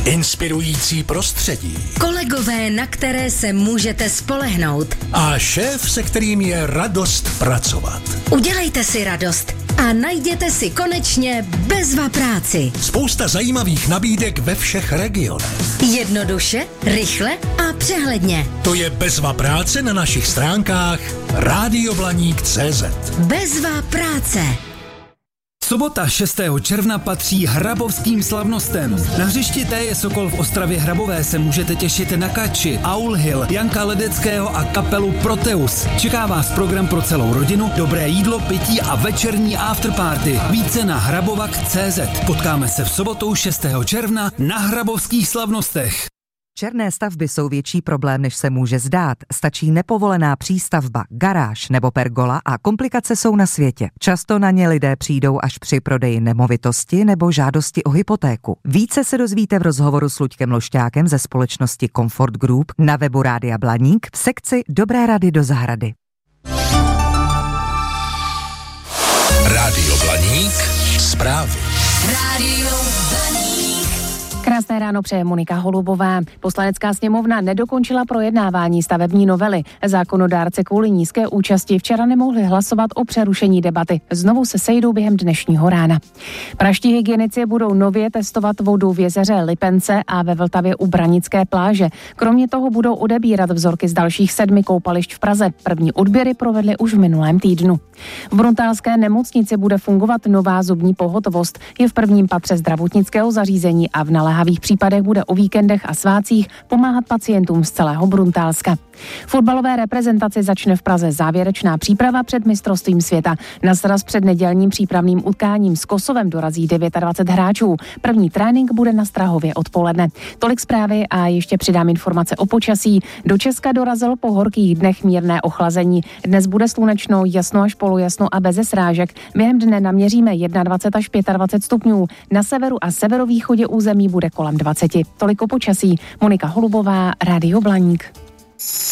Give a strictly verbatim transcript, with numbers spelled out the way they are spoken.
Inspirující prostředí. Kolegové, na které se můžete spolehnout. A šéf, se kterým je radost pracovat. Udělejte si radost a najděte si konečně Bezva práci. Spousta zajímavých nabídek ve všech regionech. Jednoduše, rychle a přehledně. To je Bezva práce na našich stránkách rádio blaník tečka cé zet. Bezva práce. Sobota šestého června patří hrabovským slavnostem. Na hřišti T J Sokol v Ostravě Hrabové se můžete těšit na Kači, Aul Hill, Janka Ledeckého a kapelu Proteus. Čeká vás program pro celou rodinu, dobré jídlo, pití a večerní afterparty. Více na hrabovak tečka cé zet. Potkáme se v sobotu šestého června na hrabovských slavnostech. Černé stavby jsou větší problém, než se může zdát. Stačí nepovolená přístavba, garáž nebo pergola a komplikace jsou na světě. Často na ně lidé přijdou až při prodeji nemovitosti nebo žádosti o hypotéku. Více se dozvíte v rozhovoru s Luďkem Lošťákem ze společnosti Comfort Group na webu Rádia Blaník v sekci Dobré rady do zahrady. Rádio Blaník, zprávy. Rádio Blaník. Krásné ráno přeje Monika Holubová. Poslanecká sněmovna nedokončila projednávání stavební novely. Zákonodárce kvůli nízké účasti včera nemohli hlasovat o přerušení debaty. Znovu se sejdou během dnešního rána. Praští hygienici budou nově testovat vodu v jezeře Lipence a ve Vltavě u Branické pláže. Kromě toho budou odebírat vzorky z dalších sedmi koupališť v Praze. První odběry provedly už v minulém týdnu. V Bruntálské nemocnici bude fungovat nová zubní pohotovost. Je v prvním patře zdravotnického zařízení a v naléhavých případech bude o víkendech a svátcích pomáhat pacientům z celého Bruntálska. Fotbalové reprezentaci začne v Praze závěrečná příprava před mistrovstvím světa. Na sraz před nedělním přípravným utkáním s Kosovem dorazí dvacet devět hráčů. První trénink bude na Strahově odpoledne. Tolik zprávy a ještě přidám informace o počasí. Do Česka dorazilo po horkých dnech mírné ochlazení. Dnes bude slunečno, jasno až polojasno a beze srážek. Během dne naměříme dvacet jedna až dvacet pět stupňů. Na severu a severovýchodě území bude kolem dvacet. Tolik o počasí. Monika Holubová, Rádio Blaník.